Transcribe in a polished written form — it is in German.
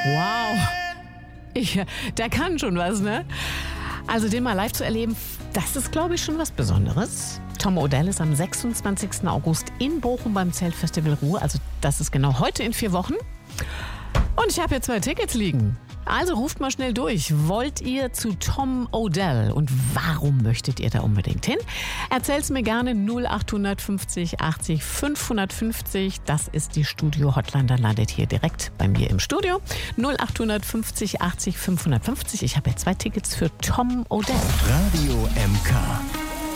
Wow. Der kann schon was, ne? Also den mal live zu erleben, das ist, glaube ich, schon was Besonderes. Tom Odell ist am 26. August in Bochum beim Zeltfestival Ruhr. Also das ist genau heute in 4 Wochen. Und ich habe hier 2 Tickets liegen. Also ruft mal schnell durch. Wollt ihr zu Tom Odell? Und warum möchtet ihr da unbedingt hin? Erzählt's mir gerne 0850 80 550. Das ist die Studio-Hotline. Dann landet hier direkt bei mir im Studio. 0850 80 550. Ich habe jetzt 2 Tickets für Tom Odell. Radio MK.